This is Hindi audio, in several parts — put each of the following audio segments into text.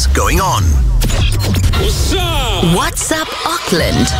going on? What's up Auckland?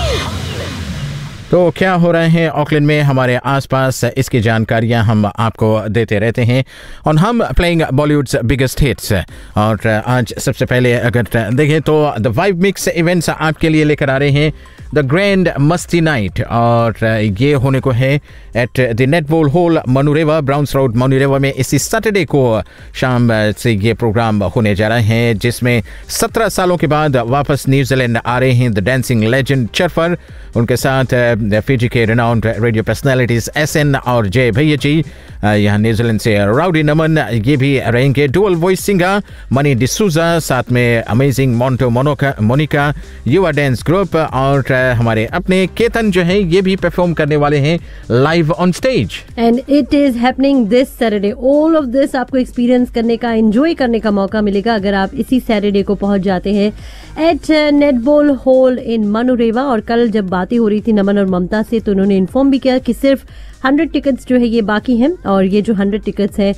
तो क्या हो रहे हैं ऑकलैंड में हमारे आसपास, इसकी जानकारियां हम आपको देते रहते हैं और हम प्लेइंग बॉलीवुड्स बिगेस्ट हिट्स। और आज सबसे पहले अगर देखें तो द वाइब मिक्स इवेंट्स आपके लिए लेकर आ रहे हैं द ग्रैंड मस्ती नाइट, और ये होने को है at the netball hall मनुरेवा, browns road मनुरेवा में इसी सैटरडे को शाम से ये प्रोग्राम होने जा रहे हैं, जिसमें 17 सालों के बाद वापस न्यूजीलैंड आ रहे हैं द डांसिंग लेजेंड चरफर। उनके साथ फिजी के रिनाउंड रेडियो पर्सनालिटीज SN और जय भैया जी, यहाँ न्यूजीलैंड से राउडी नमन ये भी रहेंगे, dual voice singer money D'Souza, साथ में अमेजिंग मोंटो मोनिका, युवा डांस ग्रुप, और हमारे अपने केतन जो है ये भी परफॉर्म करने वाले हैं live on stage. And it is happening this Saturday. All of this आपको एक्सपीरियंस करने का, एंजॉय करने का मौका मिलेगा अगर आप इसी सैटरडे को पहुंच जाते हैं एट नेटबॉल हॉल इन मनुरेवा। और कल जब बातें हो रही थी नमन और ममता से, तो उन्होंने इन्फॉर्म भी किया कि सिर्फ 100 टिकट्स जो है ये बाकी हैं, और ये जो 100 टिकट्स हैं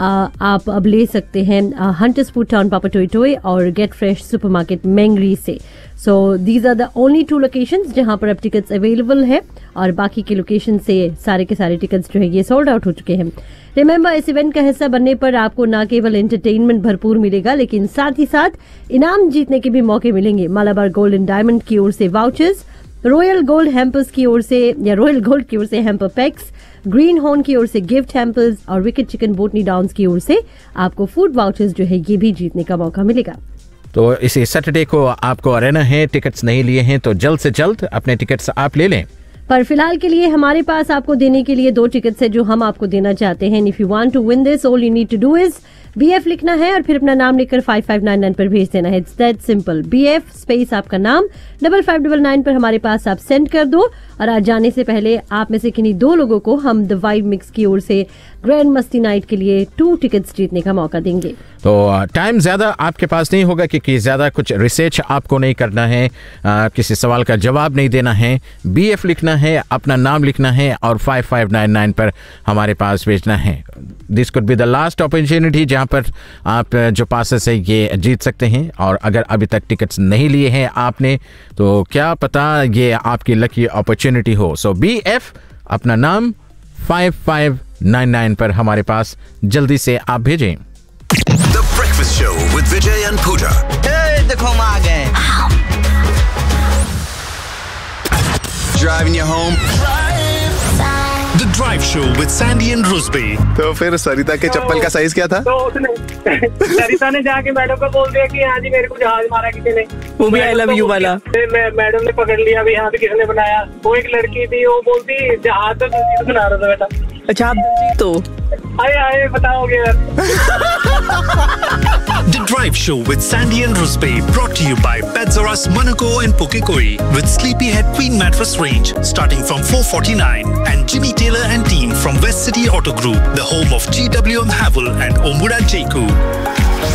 आप अब ले सकते हैं हंटर्स फूड टाउन पापाटोई और गेट फ्रेश सुपरमार्केट मैंगरी से। So these are the only 2 locations जहां पर अब टिकट्स अवेलेबल है, और बाकी के लोकेशन से सारे के सारे टिकट्स जो है ये सोल्ड आउट हो चुके हैं। रिमेंबर, इस इवेंट का हिस्सा बनने पर आपको न केवल एंटरटेनमेंट भरपूर मिलेगा, लेकिन साथ ही साथ इनाम जीतने के भी मौके मिलेंगे। मालाबार गोल्ड एंड डायमंड की ओर से वाउचर्स, रॉयल गोल्ड हैम्पर्स की ओर से या रॉयल गोल्ड की ओर से हैम्पर पैक्स, ग्रीन हॉर्न की ओर से गिफ्ट हैम्पर्स, और विकेट चिकन बोटनी डाउन्स की ओर से आपको फूड वाउचर्स जो है ये भी जीतने का मौका मिलेगा। तो इसी सैटरडे को आपको रहना है, टिकट्स नहीं लिए हैं तो जल्द से जल्द अपने टिकट्स आप ले लें। पर फिलहाल के लिए हमारे पास आपको देने के लिए 2 टिकट्स है जो हम आपको देना चाहते हैं। If you want to win this, all you need to do is BF लिखना है और फिर अपना नाम लिखकर 5599 पर भेज देना है। It's that simple. BF space आपका नाम 5599 पर हमारे पास आप सेंड कर दो, और आज जाने से पहले आप में से किन्हीं 2 लोगों को हम द वाइब मिक्स की ओर से ग्रैंड मस्ती नाइट के लिए 2 टिकट्स जीतने का मौका देंगे। तो टाइम ज्यादा आपके पास नहीं होगा, क्योंकि ज्यादा कुछ रिसर्च आपको नहीं करना है, किसी सवाल का जवाब नहीं देना है। BF लिखना है, अपना नाम लिखना है और 5599 पर हमारे पास भेजना है। This could be the last opportunity जहां पर आप जो पासेस है ये जीत सकते हैं, और अगर अभी तक टिकट्स नहीं लिए हैं आपने तो क्या पता ये आपकी लकी अपॉर्चुनिटी हो। सो BF अपना नाम 5599 पर हमारे पास जल्दी से आप भेजें। The Breakfast Show with Vijay and Pooja. Hey, देखो हम आ गए। Driving you home. The Drive Show with Sandy and Rusby. तो फिर सरिता के चप्पल का साइज क्या था? तो उसने सरिता ने जाके मैडम को बोल दिया कि हाँ जी मेरे को जहाज मारा किसी ने, वो भी I love you वाला। मैडम ने पकड़ लिया भी यहाँ पे किसने बनाया। वो एक लड़की थी, वो बोलती जहाज तो दिलजीत बना रहा था बेटा। अच्छा आप दिलजीत तो आए बताओगे यार। The Drive Show with Sandy and Rusby, brought to you by Pets R Us Manukau and Pukekoi, with Sleepyhead Queen Mattress Range starting from $449, and Jimmy Taylor and team from West City Auto Group, the home of GWM Havel and Omura Jaiku.